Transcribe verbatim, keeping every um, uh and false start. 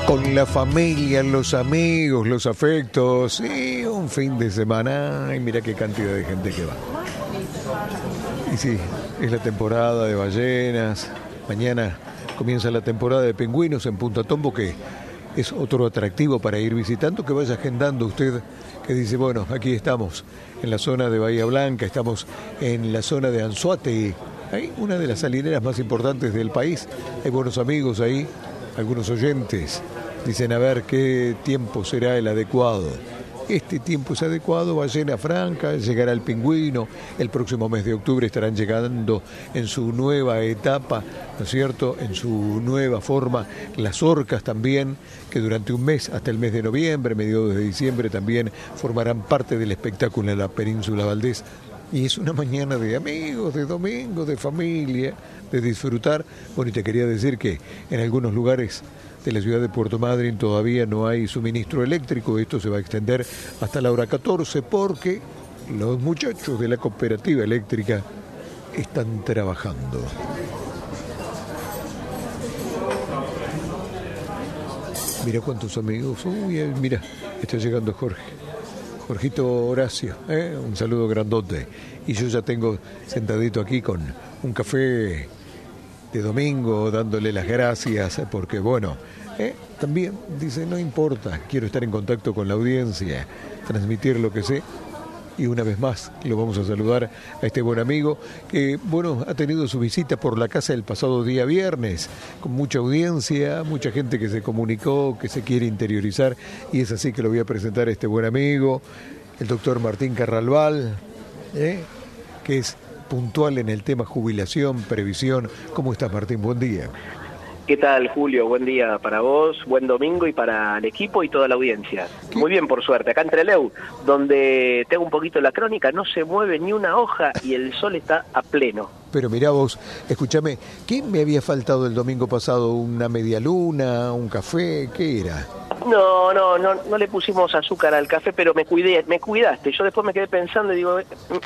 Con la familia, los amigos, los afectos y un fin de semana. Ay, mira qué cantidad de gente que va. Y sí, es la temporada de ballenas. Mañana comienza la temporada de pingüinos en Punta Tombo, que es otro atractivo para ir visitando. Que vaya agendando usted, que dice, bueno, aquí estamos en la zona de Bahía Blanca, estamos en la zona de Anzoátegui, hay una de las salineras más importantes del país. Hay buenos amigos ahí, algunos oyentes dicen a ver qué tiempo será el adecuado. Este tiempo es adecuado, ballena franca, llegará el pingüino, el próximo mes de octubre estarán llegando en su nueva etapa, ¿no es cierto?, en su nueva forma, las orcas también, que durante un mes, hasta el mes de noviembre, mediados de diciembre, también formarán parte del espectáculo en la península Valdés. Y es una mañana de amigos, de domingo, de familia, de disfrutar. Bueno, y te quería decir que en algunos lugares de la ciudad de Puerto Madryn todavía no hay suministro eléctrico. Esto se va a extender hasta la hora catorce porque los muchachos de la cooperativa eléctrica están trabajando. Mira cuántos amigos. Uy, mira, está llegando Jorge. Jorgito Horacio, ¿eh? Un saludo grandote. Y yo ya tengo sentadito aquí con un café de domingo, dándole las gracias, porque bueno, ¿eh? También dice, no importa, quiero estar en contacto con la audiencia, transmitir lo que sé. Y una vez más lo vamos a saludar a este buen amigo que, bueno, ha tenido su visita por la casa el pasado día viernes, con mucha audiencia, mucha gente que se comunicó, que se quiere interiorizar, y es así que lo voy a presentar a este buen amigo, el doctor Martín Carralbal, ¿eh? que es puntual en el tema jubilación, previsión. ¿Cómo estás, Martín? Buen día. ¿Qué tal, Julio? Buen día para vos, buen domingo y para el equipo y toda la audiencia. ¿Qué? Muy bien, por suerte. Acá en Trelew, donde tengo un poquito la crónica, no se mueve ni una hoja y el sol está a pleno. Pero mirá vos, escúchame, ¿qué me había faltado el domingo pasado? ¿Una media luna, un café? ¿Qué era? No, no, no, no le pusimos azúcar al café, pero me cuidé, me cuidaste. Yo después me quedé pensando y digo,